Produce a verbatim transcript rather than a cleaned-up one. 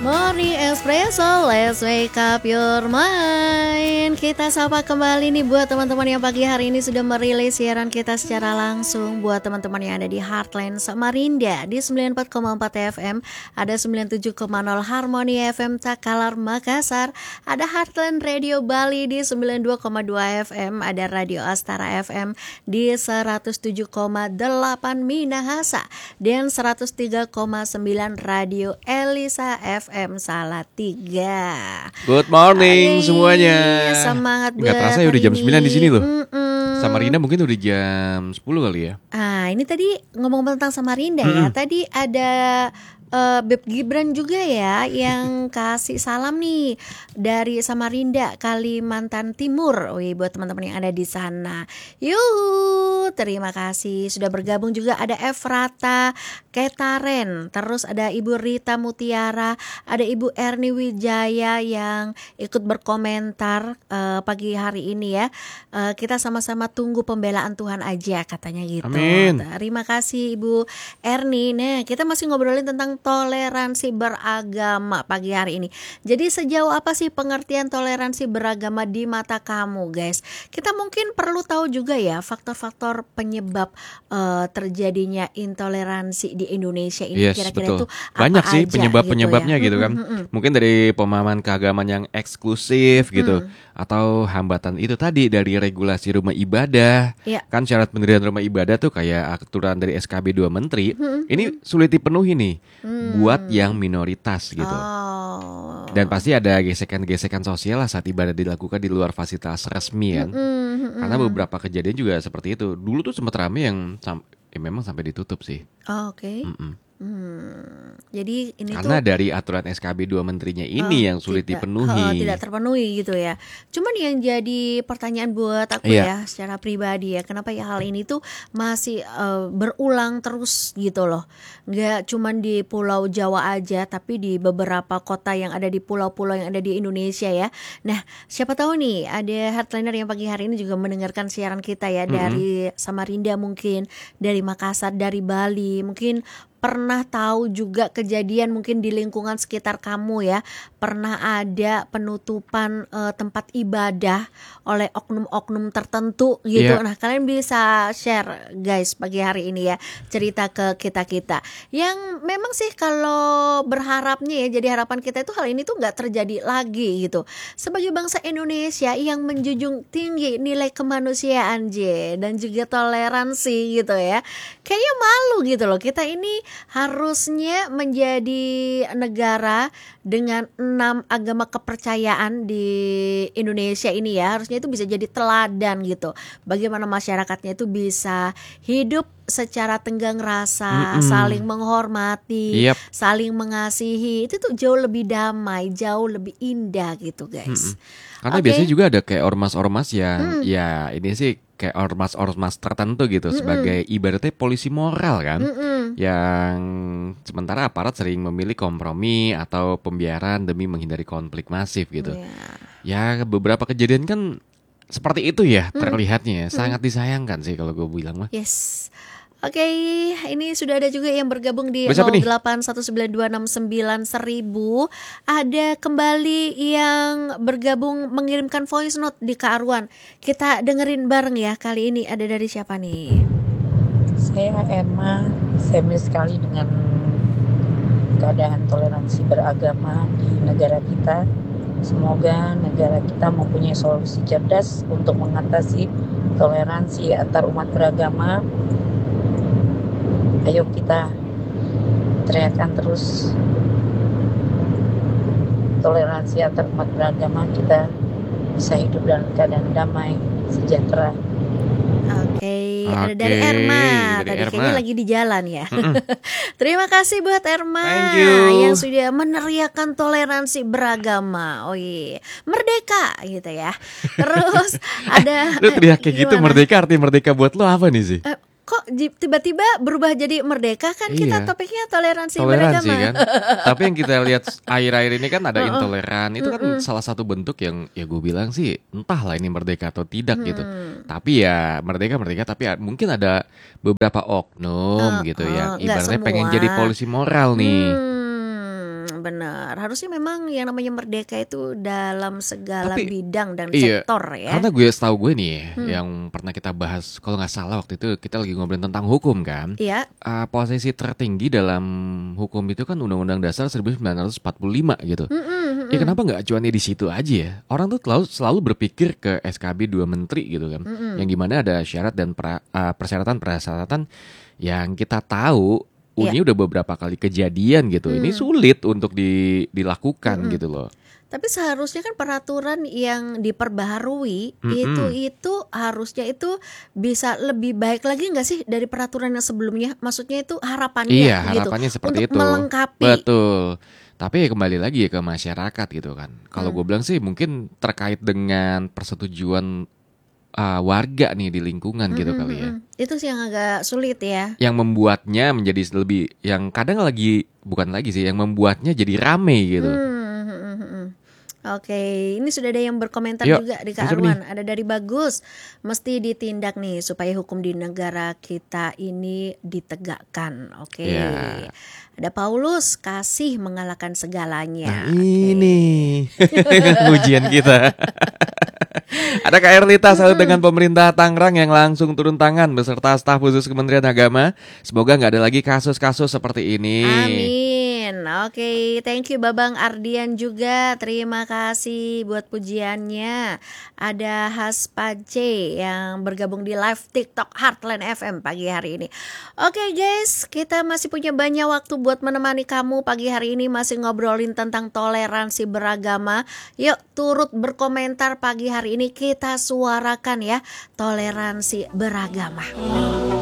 Morning Espresso, let's wake up your mind. Kita sapa kembali nih buat teman-teman yang pagi hari ini sudah merilis siaran kita secara langsung. Buat teman-teman yang ada di Heartland Samarinda di sembilan puluh empat koma empat F M, ada sembilan puluh tujuh koma nol Harmony F M Takalar Makassar, ada Heartland Radio Bali di sembilan puluh dua koma dua F M, ada Radio Astara F M di seratus tujuh koma delapan Minahasa dan seratus tiga koma sembilan Radio Elisa F M Salatiga. Good morning Hai, semuanya. Semangat banget. Gak terasa ya udah jam sembilan di sini loh. Mm-mm. Samarinda mungkin udah jam sepuluh kali ya. Ah, ini tadi ngomong tentang Samarinda hmm. ya. Tadi ada Uh, Beb Gibran juga ya yang kasih salam nih dari Samarinda, Kalimantan Timur. Wih, buat teman-teman yang ada di sana. Yuhu, terima kasih sudah bergabung. Juga ada Efrata Ketaren, terus ada Ibu Rita Mutiara, ada Ibu Erni Wijaya yang ikut berkomentar uh, pagi hari ini ya. Uh, kita sama-sama tunggu pembelaan Tuhan aja katanya gitu. Amin. Terima kasih Ibu Erni. Nah, kita masih ngobrolin tentang toleransi beragama pagi hari ini. Jadi sejauh apa sih pengertian toleransi beragama di mata kamu, guys? Kita mungkin perlu tahu juga ya faktor-faktor penyebab uh, terjadinya intoleransi di Indonesia ini. Yes, kira-kira betul. itu banyak apa sih aja penyebab-penyebabnya gitu, ya? gitu kan. Mm-hmm. Mungkin dari pemahaman keagamaan yang eksklusif gitu, mm. atau hambatan itu tadi dari regulasi rumah ibadah. Yeah. Kan syarat pendirian rumah ibadah tuh kayak aturan dari S K B dua Menteri. Mm-hmm. Ini sulit dipenuhi nih. Mm. Buat yang minoritas gitu. Oh. Dan pasti ada gesekan-gesekan sosial lah saat ibadah dilakukan di luar fasilitas resmi kan. Mm-hmm. Karena beberapa kejadian juga seperti itu. Dulu tuh sempat rame yang sam- ya memang sampai ditutup sih. Oh, oke. Okay. Hmm, jadi ini karena tuh dari aturan S K B dua menterinya ini oh, yang sulit tidak, dipenuhi. Oh, tidak terpenuhi gitu ya. Cuman yang jadi pertanyaan buat aku yeah. ya secara pribadi ya, kenapa ya hal ini tuh masih uh, berulang terus gitu loh. Nggak cuman di Pulau Jawa aja, tapi di beberapa kota yang ada di pulau-pulau yang ada di Indonesia ya. Nah, siapa tahu nih ada Heartlander yang pagi hari ini juga mendengarkan siaran kita ya, mm-hmm. dari Samarinda mungkin, dari Makassar, dari Bali, mungkin pernah tahu juga kejadian mungkin di lingkungan sekitar kamu ya, pernah ada penutupan uh, tempat ibadah oleh oknum-oknum tertentu gitu. Yeah. Nah, kalian bisa share guys pagi hari ini ya, cerita ke kita-kita. Yang memang sih kalau berharapnya ya, jadi harapan kita itu hal ini tuh gak terjadi lagi gitu. Sebagai bangsa Indonesia yang menjunjung tinggi nilai kemanusiaan J dan juga toleransi gitu ya, kayaknya malu gitu loh. Kita ini harusnya menjadi negara dengan enam agama kepercayaan di Indonesia ini ya. Harusnya itu bisa jadi teladan gitu. Bagaimana masyarakatnya itu bisa hidup secara tenggang rasa, mm-hmm. saling menghormati, yep. saling mengasihi. Itu tuh jauh lebih damai, jauh lebih indah gitu guys. Mm-hmm. Karena okay. biasanya juga ada kayak ormas-ormas yang mm. ya ini sih kayak ormas-ormas tertentu gitu, mm-mm. sebagai ibaratnya polisi moral kan, mm-mm. yang sementara aparat sering memilih kompromi atau pembiaran demi menghindari konflik masif gitu. Yeah. Ya beberapa kejadian kan seperti itu ya, mm. terlihatnya sangat mm. disayangkan sih kalau gue bilang mah. Yes. Oke, okay, ini sudah ada juga yang bergabung di nol delapan satu sembilan dua enam sembilan seribu. Ada kembali yang bergabung mengirimkan voice note di Kak Arwan. Kita dengerin bareng ya, kali ini ada dari siapa nih? Saya Emma, saya miris sekali dengan keadaan toleransi beragama di negara kita. Semoga negara kita mempunyai solusi cerdas untuk mengatasi toleransi antar umat beragama. Ayo kita teriakkan terus toleransi antar umat beragama, kita bisa hidup dalam keadaan damai, sejahtera. Oke, okay. Ada dari Erma. Dari Tadi Erma. Kayaknya lagi di jalan ya. Terima kasih buat Erma yang sudah meneriakan toleransi beragama. Oh iya, merdeka gitu ya. Terus ada lu teriak kayak gitu, merdeka, arti merdeka buat lo apa nih sih? Uh, Kok tiba-tiba berubah jadi merdeka kan? Iya. Kita topiknya toleransi, toleransi beragama kan. Tapi yang kita lihat akhir-akhir ini kan ada intoleran. Itu kan Mm-mm. salah satu bentuk yang ya gue bilang sih entahlah ini merdeka atau tidak hmm. gitu. Tapi ya merdeka-merdeka tapi ya, mungkin ada beberapa oknum uh, gitu uh, ya. Ibaratnya pengen jadi polisi moral nih. Hmm. benar. Harusnya memang yang namanya merdeka itu dalam segala Tapi, bidang dan iya, sektor ya. Karena gue setahu gue nih, Hmm. yang pernah kita bahas, kalau nggak salah waktu itu kita lagi ngobrolin tentang hukum kan. Iya. Uh, posisi tertinggi dalam hukum itu kan Undang-Undang Dasar seribu sembilan ratus empat puluh lima gitu. Mm-mm, mm-mm. Ya kenapa nggak acuannya di situ aja ya? Orang tuh selalu selalu berpikir ke S K B dua menteri gitu kan, Mm-mm. yang gimana ada syarat dan pra, uh, persyaratan-persyaratan yang kita tahu. Ini Iya. udah beberapa kali kejadian gitu. Ini Hmm. sulit untuk di, dilakukan Mm-mm. gitu loh. Tapi seharusnya kan peraturan yang diperbaharui Mm-mm. itu itu harusnya itu bisa lebih baik lagi nggak sih dari peraturan yang sebelumnya? Maksudnya itu harapannya Iya, gitu harapannya seperti untuk itu. melengkapi. Betul. Tapi kembali lagi ke masyarakat gitu kan. Kalau Hmm. gue bilang sih mungkin terkait dengan persetujuan uh, warga nih di lingkungan gitu Mm-mm, kali ya. mm-mm. Itu sih yang agak sulit ya. Yang membuatnya menjadi lebih, yang kadang lagi, bukan lagi sih, yang membuatnya jadi rame gitu. Hmm, hmm, hmm, hmm. Oke, ini sudah ada yang berkomentar Yuk, juga di siapa Kak Arwan. Ada dari Bagus, mesti ditindak nih supaya hukum di negara kita ini ditegakkan. Oke. Ya. Ada Paulus, kasih mengalahkan segalanya. Nah Oke. ini ujian kita. Ada Kak Erlita salut dengan pemerintah Tangerang yang langsung turun tangan beserta staf khusus Kementerian Agama. Semoga nggak ada lagi kasus-kasus seperti ini. Amin. Oke, thank you Babang Ardian juga. Terima kasih buat pujiannya. Ada Haspace yang bergabung di live TikTok Heartland F M pagi hari ini. Oke guys, kita masih punya banyak waktu buat menemani kamu pagi hari ini, masih ngobrolin tentang toleransi beragama. Yuk turut berkomentar pagi hari ini, kita suarakan ya toleransi beragama.